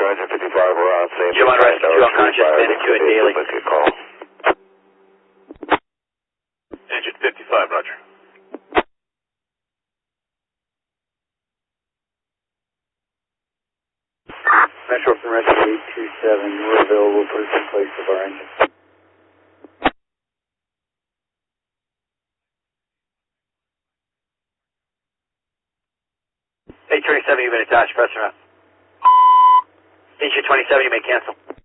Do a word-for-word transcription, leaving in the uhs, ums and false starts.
Roger, fifty-five, we're on scene. Jim on rescue, two unconscious, bandit two at Daily. Call. Engine fifty-five, Roger. Metro from rescue eight two seven, we're available for the place of our engine. eight twenty-seven, you've been attached, press around. Engine twenty-seven, you may cancel.